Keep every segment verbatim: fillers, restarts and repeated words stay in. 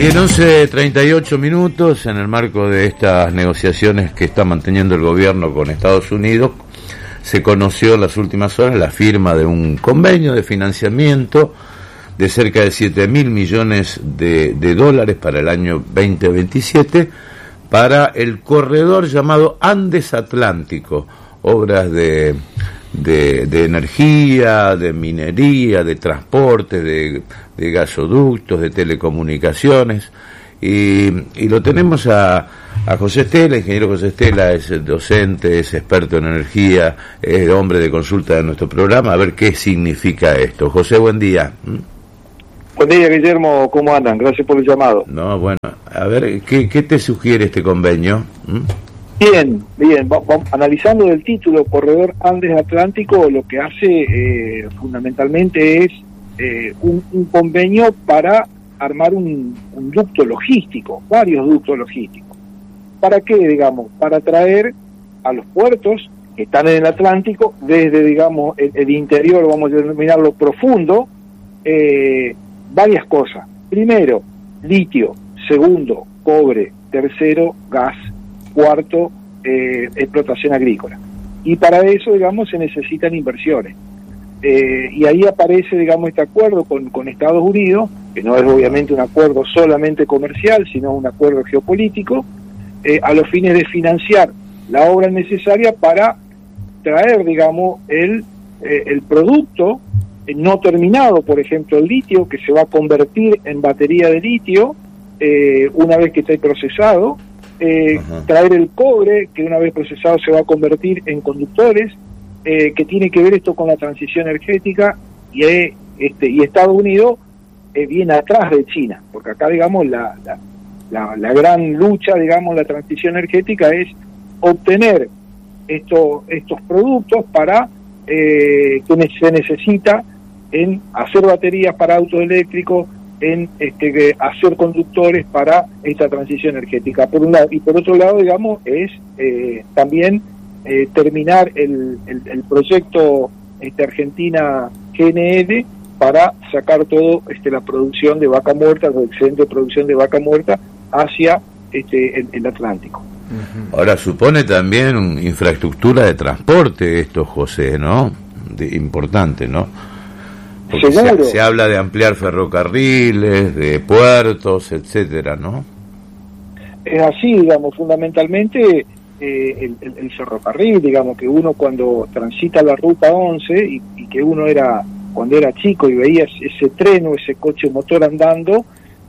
Bien, once treinta y ocho minutos en el marco de estas negociaciones que está manteniendo el gobierno con Estados Unidos. Se conoció en las últimas horas la firma de un convenio de financiamiento de cerca de siete mil millones de, de dólares para el año veinte veintisiete para el corredor llamado Andes Atlántico, obras de, de, de energía, de minería, de transporte, de, de gasoductos, de telecomunicaciones, y, y lo tenemos a, a José Estela. Ingeniero José Estela es docente, es experto en energía, es hombre de consulta de nuestro programa, a ver qué significa esto. José, buen día. Buen día, Guillermo, ¿cómo andan? Gracias por el llamado. No, bueno, a ver, ¿qué, qué te sugiere este convenio? ¿Mm? Bien, bien, va, va, analizando el título, Corredor Andes Atlántico, lo que hace eh, fundamentalmente es eh, un, un convenio para armar un, un ducto logístico, varios ductos logísticos. ¿Para qué, digamos? Para traer a los puertos que están en el Atlántico, desde, digamos, el, el interior, vamos a denominarlo profundo, eh, varias cosas. Primero, litio. Segundo, cobre. Tercero, gas. Cuarto, eh, explotación agrícola. Y para eso, digamos, se necesitan inversiones. Eh, y ahí aparece, digamos, este acuerdo con, con Estados Unidos, que no es obviamente un acuerdo solamente comercial, sino un acuerdo geopolítico, eh, a los fines de financiar la obra necesaria para traer, digamos, el, eh, el producto eh, no terminado, por ejemplo, el litio, que se va a convertir en batería de litio eh, una vez que esté procesado, eh, traer el cobre, que una vez procesado se va a convertir en conductores, eh, que tiene que ver esto con la transición energética, y, eh, este, y Estados Unidos eh, viene atrás de China, porque acá, digamos, la, la, la, la gran lucha, digamos, la transición energética es obtener estos estos productos para eh, que se necesita en hacer baterías para autos eléctricos, en este, hacer conductores para esta transición energética, por un lado. Y por otro lado, digamos, es eh, también eh, terminar el, el, el proyecto este, Argentina G N L para sacar todo este, la producción de vaca muerta, la excelente producción de vaca muerta hacia este, el, el Atlántico. Ahora, supone también una infraestructura de transporte esto, José, ¿no? De, importante, ¿no? Porque se, se habla de ampliar ferrocarriles, de puertos, etcétera, ¿no? Es así, digamos, fundamentalmente eh, el, el, el ferrocarril, digamos, que uno cuando transita la ruta once y, y que uno era, cuando era chico y veía ese tren o ese coche motor andando,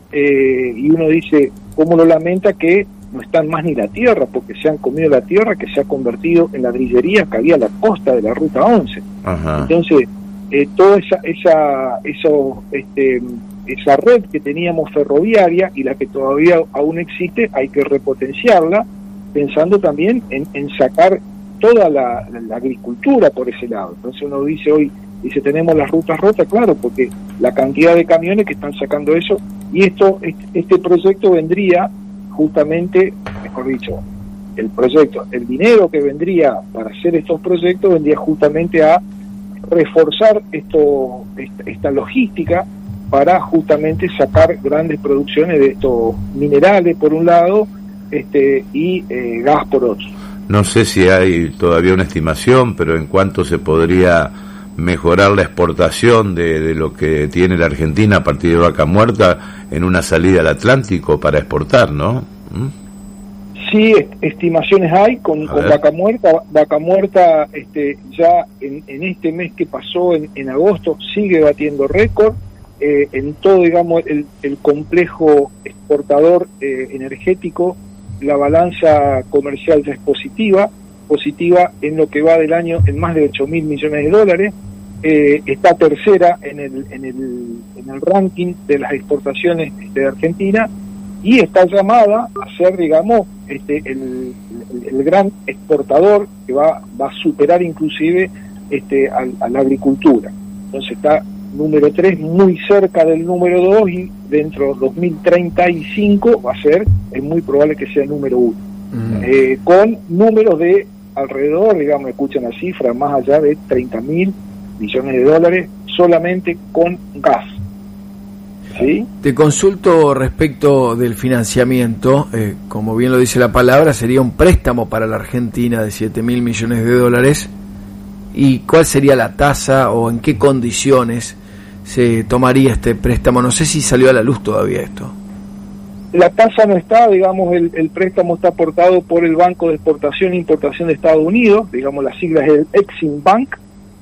eh, y uno dice, ¿cómo lo lamenta que no están más ni la tierra, porque se han comido la tierra que se ha convertido en ladrillería que había a la costa de la ruta once? Ajá. Entonces, eh, toda esa esa eso, este, esa red que teníamos ferroviaria y la que todavía aún existe, hay que repotenciarla, pensando también en, en sacar toda la, la, la agricultura por ese lado. Entonces uno dice hoy, dice, tenemos las rutas rotas, claro, porque la cantidad de camiones que están sacando eso, y esto este, este proyecto vendría justamente, mejor dicho, el proyecto, el dinero que vendría para hacer estos proyectos vendría justamente a reforzar esto, esta, esta logística para justamente sacar grandes producciones de estos minerales por un lado este y eh, gas por otro. No sé si hay todavía una estimación, pero en cuánto se podría mejorar la exportación de, de lo que tiene la Argentina a partir de vaca muerta en una salida al Atlántico para exportar, ¿no? ¿Mm? Sí, estimaciones hay con, con vaca muerta. Vaca muerta este, ya en, en este mes que pasó, en, en agosto, sigue batiendo récord. Eh, en todo, digamos, el, el complejo exportador eh, energético, la balanza comercial ya es positiva, positiva en lo que va del año en más de ocho mil millones de dólares. Eh, está tercera en el, en, el, en el ranking de las exportaciones de Argentina, y está llamada a ser, digamos, este, el, el, el gran exportador que va, va a superar inclusive este, a, a la agricultura. Entonces está número tres, muy cerca del número dos, y dentro de dos mil treinta y cinco va a ser, es muy probable que sea el número uno. Mm. Eh, con números de alrededor, digamos, escuchen la cifra, más allá de treinta mil millones de dólares solamente con gas. ¿Sí? Te consulto respecto del financiamiento, eh, como bien lo dice la palabra, sería un préstamo para la Argentina de siete mil millones de dólares. ¿Y cuál sería la tasa o en qué condiciones se tomaría este préstamo? No sé si salió a la luz todavía esto. La tasa no está, digamos, el, el préstamo está aportado por el Banco de Exportación e Importación de Estados Unidos, digamos, las siglas es el Exim Bank,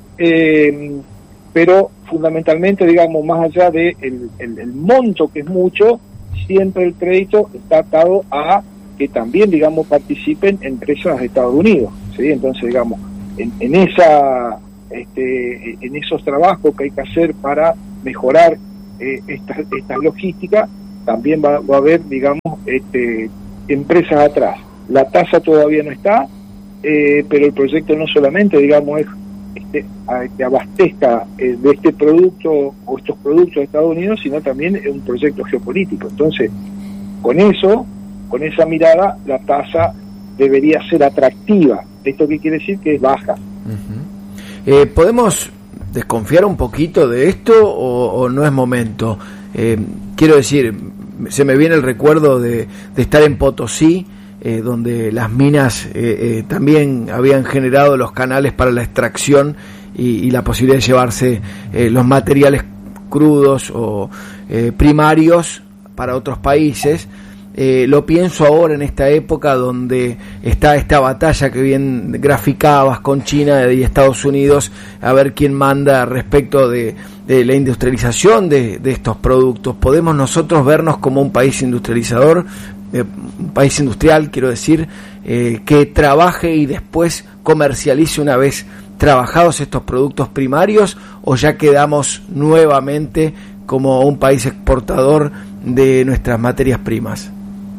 eh, pero fundamentalmente, digamos, más allá de el, el, el monto, que es mucho, siempre el crédito está atado a que también, digamos, participen empresas de Estados Unidos, ¿sí? Entonces, digamos, en, en esa este, en esos trabajos que hay que hacer para mejorar eh, estas esta logísticas, también va, va a haber, digamos, este, empresas atrás. La tasa todavía no está, eh, pero el proyecto no solamente, digamos, es este, a, que abastezca eh, de este producto o estos productos de Estados Unidos, sino también es un proyecto geopolítico. Entonces, con eso, con esa mirada, la tasa debería ser atractiva. ¿Esto qué quiere decir? Que es baja. Uh-huh. eh, ¿Podemos desconfiar un poquito de esto o, o no es momento? Eh, quiero decir, se me viene el recuerdo de, de estar en Potosí, eh, donde las minas eh, eh, también habían generado los canales para la extracción y, y la posibilidad de llevarse eh, los materiales crudos o eh, primarios para otros países. Eh, lo pienso ahora en esta época donde está esta batalla que bien graficabas con China y Estados Unidos, a ver quién manda respecto de, de la industrialización de, de estos productos. ¿Podemos nosotros vernos como un país industrializador, eh, un país industrial, quiero decir, eh, que trabaje y después comercialice una vez trabajados estos productos primarios, o ya quedamos nuevamente como un país exportador de nuestras materias primas?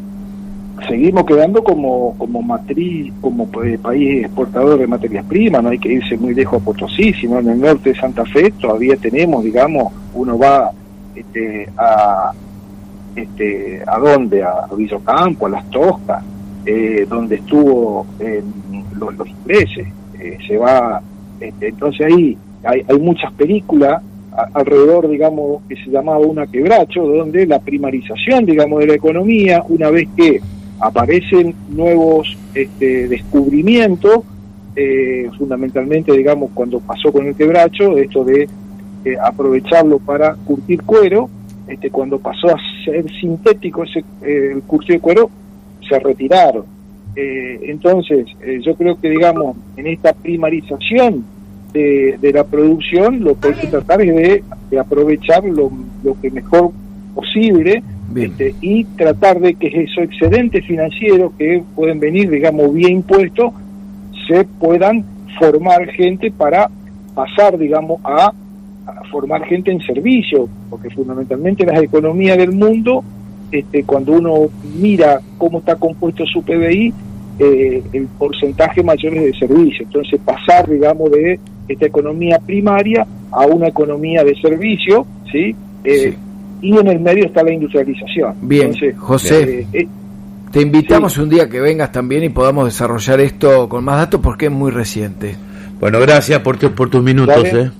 Seguimos quedando como como matriz, como eh, país exportador de materias primas. No hay que irse muy lejos a Potosí, sino en el norte de Santa Fe todavía tenemos, digamos, uno va este, a este a dónde, a Villocampo, a Las Toscas, eh, donde estuvo eh, los, los ingleses, eh, se va, este, entonces ahí hay, hay muchas películas a, alrededor, digamos, que se llamaba Una Quebracho, donde la primarización, digamos, de la economía, una vez que aparecen nuevos este, descubrimientos, eh, fundamentalmente, digamos, cuando pasó con el quebracho, esto de eh, aprovecharlo para curtir cuero, este, cuando pasó a ser sintético ese eh, el curtido de cuero, se retiraron. Eh, entonces, eh, yo creo que, digamos, en esta primarización de, de la producción, lo que hay que tratar es de, de aprovechar lo, lo que mejor posible, Este, y tratar de que esos excedentes financieros que pueden venir, digamos, vía impuestos, se puedan formar gente para pasar, digamos, a, a formar gente en servicio, porque fundamentalmente las economías del mundo, este, cuando uno mira cómo está compuesto su P B I, eh, el porcentaje mayor es de servicio. Entonces pasar, digamos, de esta economía primaria a una economía de servicio, ¿sí? Eh, sí. Y en el medio está la industrialización. Bien, entonces, José, eh, eh, te invitamos sí. un día que vengas también y podamos desarrollar esto con más datos, porque es muy reciente. Bueno, gracias por, tu, por tus minutos. Eh.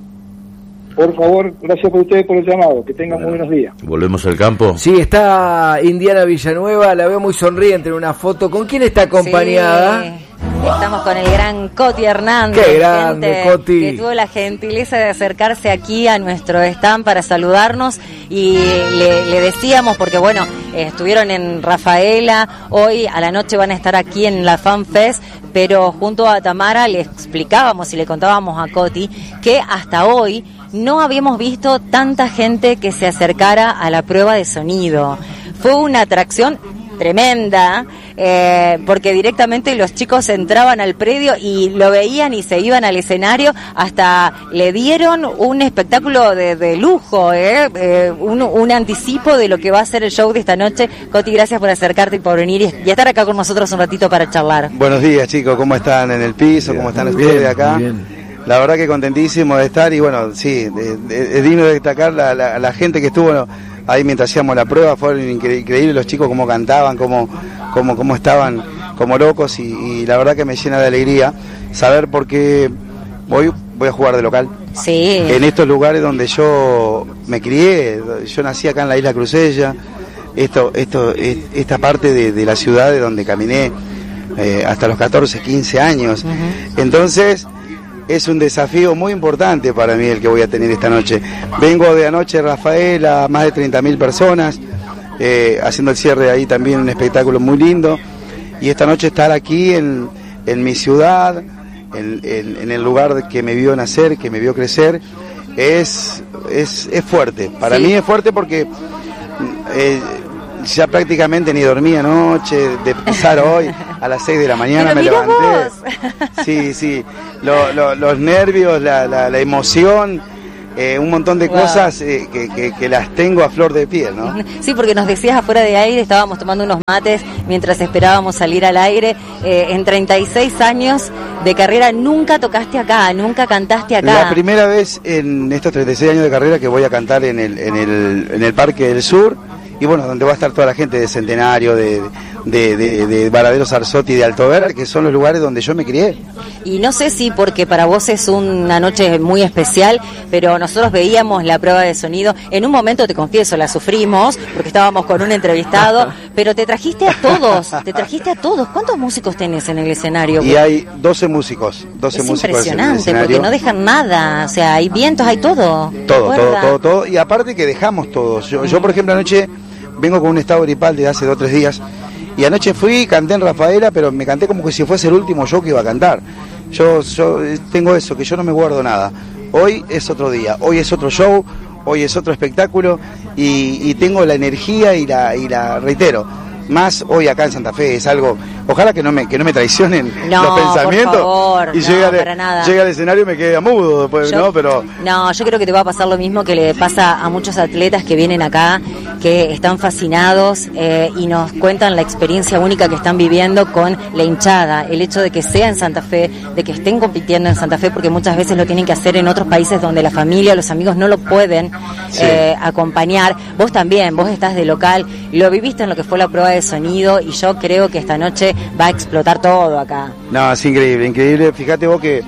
Por favor, gracias por ustedes por el llamado. Que tengan bueno, muy buenos días. ¿Volvemos al campo? Sí, está Indiana Villanueva, la veo muy sonriente en una foto. ¿Con quién está acompañada? Sí. Estamos con el gran Coti Hernández. ¡Qué grande, Coti! Que tuvo la gentileza de acercarse aquí a nuestro stand para saludarnos, y le, le decíamos, porque bueno, eh, estuvieron en Rafaela, hoy a la noche van a estar aquí en la Fan Fest, pero junto a Tamara le explicábamos y le contábamos a Coti que hasta hoy no habíamos visto tanta gente que se acercara a la prueba de sonido. Fue una atracción tremenda, eh, porque directamente los chicos entraban al predio y lo veían y se iban al escenario, hasta le dieron un espectáculo de, de lujo, eh, eh, un, un anticipo de lo que va a ser el show de esta noche. Coti, gracias por acercarte y por venir y, y estar acá con nosotros un ratito para charlar. Buenos días, chicos, ¿cómo están en el piso? Bien, ¿cómo están ustedes de acá? La verdad que contentísimo de estar, y bueno, sí, es digno de destacar la, la, la gente que estuvo, ¿no? Ahí mientras hacíamos la prueba. Fueron incre- increíbles los chicos, cómo cantaban, cómo, cómo, cómo estaban como locos, y, y la verdad que me llena de alegría saber, porque hoy voy a jugar de local. Sí. En estos lugares donde yo me crié, yo nací acá en la isla Crucella, esto, esto, esta parte de, de la ciudad de donde caminé eh, hasta los catorce, quince años. Uh-huh. Entonces, es un desafío muy importante para mí el que voy a tener esta noche. Vengo de anoche Rafaela, más de treinta mil personas, eh, haciendo el cierre ahí también, un espectáculo muy lindo. Y esta noche estar aquí en, en mi ciudad, en, en, en el lugar que me vio nacer, que me vio crecer, es, es, es fuerte. Para sí. mí es fuerte porque eh, ya prácticamente ni dormí anoche, de empezar hoy a las seis de la mañana me levanté. Vos. Sí, sí, lo, lo, los nervios, la, la, la emoción, eh, un montón de wow. cosas eh, que, que, que las tengo a flor de piel, ¿no? Sí, porque nos decías afuera de aire, estábamos tomando unos mates mientras esperábamos salir al aire. Eh, en treinta y seis años de carrera nunca tocaste acá, nunca cantaste acá. La primera vez en estos treinta y seis años de carrera que voy a cantar en el, en el, en el Parque del Sur. Y bueno, donde va a estar toda la gente de Centenario, de, de, de, de Varadero Sarzotti, de Alto Verde, que son los lugares donde yo me crié. Y no sé si porque para vos es una noche muy especial, pero nosotros veíamos la prueba de sonido. En un momento, te confieso, la sufrimos, porque estábamos con un entrevistado, pero te trajiste a todos, te trajiste a todos. ¿Cuántos músicos tenés en el escenario? Y hay doce músicos, doce es músicos impresionante, porque no dejan nada, o sea, hay vientos, hay todo. Todo, todo, todo, todo, y aparte que dejamos todos. Yo, yo por ejemplo, anoche vengo con un estado gripal de hace dos o tres días y anoche fui, canté en Rafaela, pero me canté como que si fuese el último show que iba a cantar. Yo, yo tengo eso, que yo no me guardo nada. Hoy es otro día, hoy es otro show, hoy es otro espectáculo y, y tengo la energía y la, y la reitero, más hoy acá en Santa Fe, es algo, ojalá que no me, que no me traicionen no, los pensamientos por favor, y no, llegue, para nada. llegue al escenario y me quede mudo después, yo, ¿no? Pero no, yo creo que te va a pasar lo mismo que le pasa a muchos atletas que vienen acá, que están fascinados eh, y nos cuentan la experiencia única que están viviendo con la hinchada, el hecho de que sea en Santa Fe, de que estén compitiendo en Santa Fe, porque muchas veces lo tienen que hacer en otros países donde la familia, los amigos no lo pueden sí. eh, acompañar. Vos también, vos estás de local, lo viviste en lo que fue la prueba de sonido y yo creo que esta noche va a explotar todo acá. No, es increíble, increíble. Fíjate vos que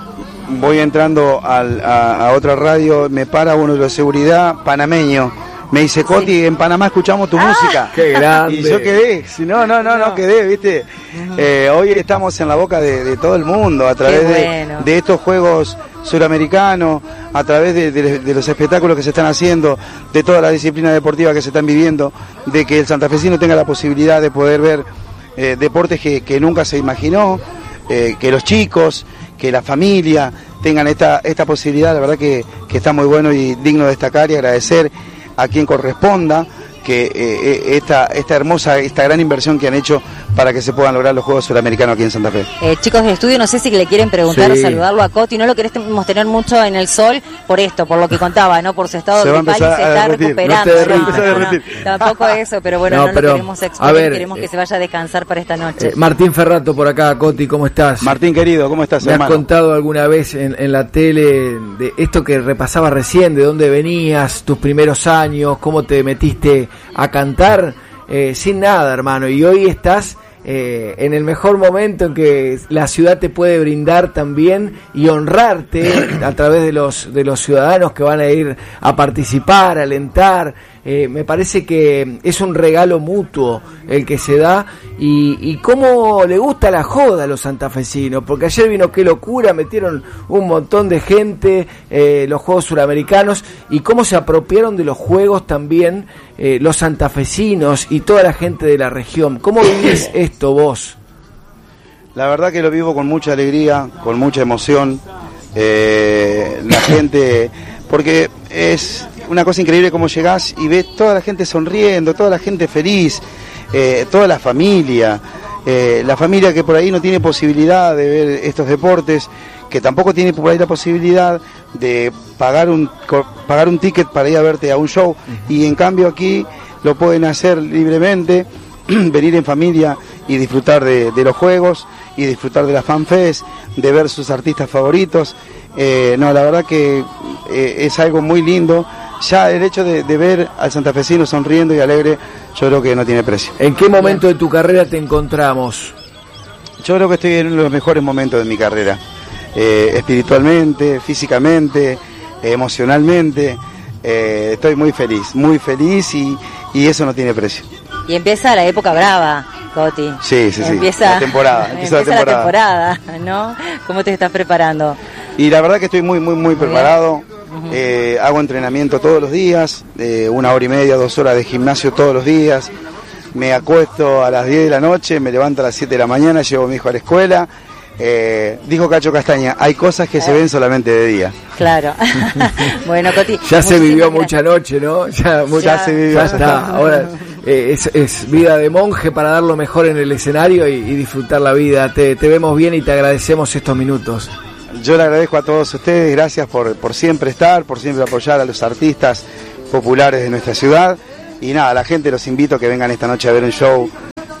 voy entrando al, a, a otra radio, me para uno de los seguridad panameño. Me dice, Coti, sí. en Panamá escuchamos tu ah, música. ¡Qué grande! Y yo quedé, si no, no, no, no quedé, ¿viste? Uh-huh. Eh, hoy estamos en la boca de, de todo el mundo, a través bueno. de, de estos Juegos Suramericanos, a través de, de, de los espectáculos que se están haciendo, de todas las disciplinas deportivas que se están viviendo, de que el santafesino tenga la posibilidad de poder ver eh, deportes que, que nunca se imaginó, eh, que los chicos, que la familia tengan esta, esta posibilidad. La verdad que, que está muy bueno y digno de destacar y agradecer a quien corresponda que eh, esta esta hermosa, esta gran inversión que han hecho para que se puedan lograr los Juegos Suramericanos aquí en Santa Fe. Eh, chicos de estudio, no sé si le quieren preguntar sí. o saludarlo a Coti, no lo queremos tener mucho en el sol por esto, por lo que contaba, ¿no? Por su estado se gripal y se está recuperando. No no, no, no, tampoco eso, pero bueno, no, no pero, lo queremos exponer, ver, queremos que se vaya a descansar para esta noche. Eh, Martín Ferrato por acá, Coti, ¿cómo estás? Martín querido, ¿cómo estás, Me hermano? has contado alguna vez en, en la tele de esto que repasaba recién, de dónde venías, tus primeros años, cómo te metiste a cantar. Eh, sin nada, hermano, y hoy estás eh, en el mejor momento en que la ciudad te puede brindar también y honrarte a través de los de los ciudadanos que van a ir a participar, a alentar. Eh, me parece que es un regalo mutuo el que se da y, y cómo le gusta la joda a los santafesinos, porque ayer vino Qué Locura, metieron un montón de gente, eh, los Juegos Suramericanos, y cómo se apropiaron de los Juegos también eh, los santafesinos y toda la gente de la región. ¿Cómo vivís esto vos? La verdad que lo vivo con mucha alegría, con mucha emoción, eh, la gente, porque es una cosa increíble cómo llegás y ves toda la gente sonriendo, toda la gente feliz, eh, toda la familia, eh, la familia que por ahí no tiene posibilidad de ver estos deportes, que tampoco tiene por ahí la posibilidad de pagar un pagar un ticket para ir a verte a un show, y en cambio aquí lo pueden hacer libremente, venir en familia y disfrutar de, de los juegos y disfrutar de la FanFest, de ver sus artistas favoritos. Eh, no, la verdad que eh, es algo muy lindo. Ya el hecho de, de ver al santafesino sonriendo y alegre, yo creo que no tiene precio. ¿En qué momento de tu carrera te encontramos? Yo creo que estoy en uno de los mejores momentos de mi carrera. eh, espiritualmente, físicamente, eh, emocionalmente. Eh, estoy muy feliz, muy feliz y, y eso no tiene precio. Y empieza la época brava, Coti. Sí, sí, sí. Empieza la temporada. Empieza, empieza la temporada. la temporada, ¿no? ¿Cómo te estás preparando? Y la verdad que estoy muy, muy, muy, muy preparado. Uh-huh. eh, hago entrenamiento todos los días, eh, una hora y media, dos horas de gimnasio todos los días. Me acuesto a las diez de la noche, me levanto a las siete de la mañana, llevo a mi hijo a la escuela. Eh, dijo Cacho Castaña, hay cosas que se ven solamente de día. Claro. Bueno, Coti, ya se vivió mucha noche, ¿no? Ya, mucha, ya se vivió. Ya está. Ahora eh, es, es vida de monje para dar lo mejor en el escenario y, y disfrutar la vida. Te, te vemos bien y te agradecemos estos minutos. Yo le agradezco a todos ustedes, gracias por, por siempre estar, por siempre apoyar a los artistas populares de nuestra ciudad. Y nada, la gente los invito a que vengan esta noche a ver un show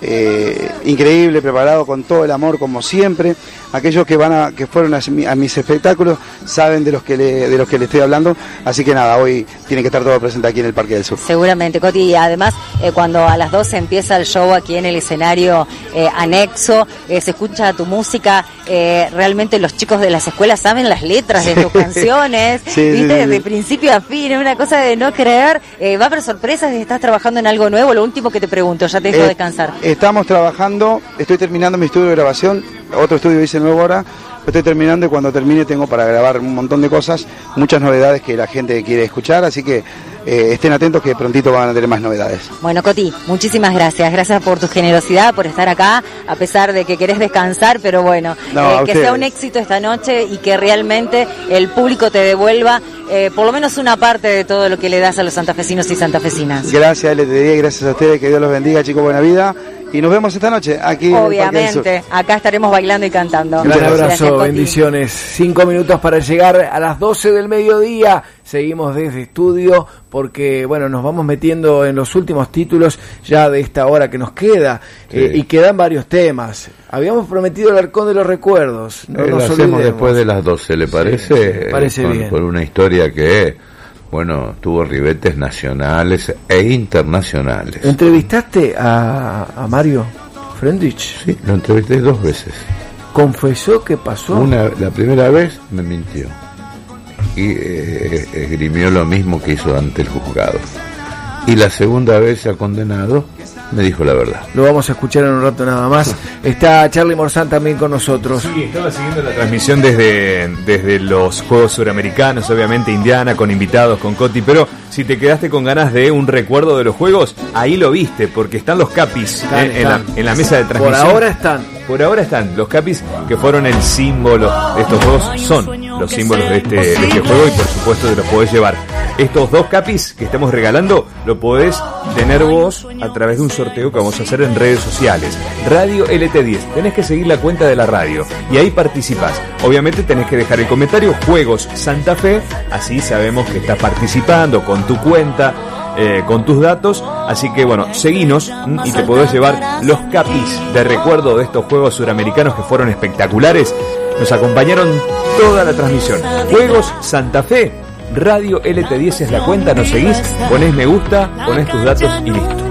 Eh, increíble, preparado con todo el amor como siempre. Aquellos que van a, que fueron a, a mis espectáculos saben de los que le, de los que le estoy hablando, así que nada, hoy tiene que estar todo presente aquí en el Parque del Sur. Seguramente, Coti, y además eh, cuando a las doce empieza el show aquí en el escenario eh, anexo, eh, se escucha tu música, eh, realmente los chicos de las escuelas saben las letras de tus canciones, sí, viste, sí, sí. de principio a fin, es una cosa de no creer. Eh, va a haber sorpresas, estás trabajando en algo nuevo. Lo último que te pregunto, ya te dejo eh, descansar. Estamos trabajando, estoy terminando mi estudio de grabación, otro estudio hice nuevo ahora, lo estoy terminando y cuando termine tengo para grabar un montón de cosas, muchas novedades que la gente quiere escuchar, así que eh, estén atentos que prontito van a tener más novedades. Bueno, Coti, muchísimas gracias, gracias por tu generosidad, por estar acá, a pesar de que querés descansar, pero bueno, no, eh, que sea un éxito esta noche y que realmente el público te devuelva eh, por lo menos una parte de todo lo que le das a los santafesinos y santafesinas. Gracias, L T D, gracias a ustedes, que Dios los bendiga, chicos, buena vida. Y nos vemos esta noche aquí obviamente, en el Parque del Sur. Acá estaremos bailando y cantando. Un abrazo, gracias, bendiciones. Cinco minutos para llegar a las doce del mediodía. Seguimos desde estudio porque, bueno, nos vamos metiendo en los últimos títulos ya de esta hora que nos queda. Sí. Eh, y quedan varios temas. Habíamos prometido el Arcón de los Recuerdos. No eh, nos lo hacemos olvidemos. Después de las doce, ¿le parece? Sí, sí, parece con, bien. Con una historia que... Bueno, tuvo ribetes nacionales e internacionales. ¿Entrevistaste a, a Mario Frendrich? Sí, lo entrevisté dos veces. ¿Confesó que pasó? Una, la primera vez me mintió y eh, esgrimió lo mismo que hizo ante el juzgado. Y la segunda vez, ya condenado, me dijo la verdad. Lo vamos a escuchar en un rato nada más. Está Charlie Morzán también con nosotros. Sí, estaba siguiendo la transmisión desde, desde los Juegos Suramericanos, obviamente Indiana, con invitados, con Coti, pero si te quedaste con ganas de un recuerdo de los Juegos, ahí lo viste, porque están los capis están, eh, están. En, la, en la mesa de transmisión. Por ahora están. Por ahora están los capis que fueron el símbolo de estos juegos, son los símbolos de este, de este juego y por supuesto te los podés llevar. Estos dos capis que estamos regalando lo podés tener vos a través de un sorteo que vamos a hacer en redes sociales. Radio L T diez, tenés que seguir la cuenta de la radio y ahí participás. Obviamente tenés que dejar el comentario Juegos Santa Fe, así sabemos que estás participando con tu cuenta, eh, con tus datos, así que bueno, seguinos y te podés llevar los capis de recuerdo de estos Juegos Suramericanos que fueron espectaculares. Nos acompañaron toda la transmisión. Juegos Santa Fe, Radio L T diez es la cuenta, nos seguís, ponés me gusta, ponés tus datos y listo.